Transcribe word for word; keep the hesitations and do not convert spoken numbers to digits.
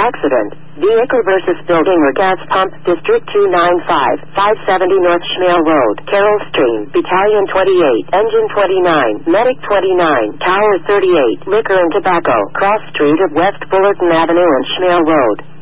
Accident. Vehicle versus building or gas pump. District two ninety-five, five seventy North Schmale Road, Carroll Stream. Battalion twenty-eight, Engine twenty-nine, Medic twenty-nine, Tower thirty-eight, Liquor and Tobacco. Cross Street of West Fullerton Avenue and Schmale Road.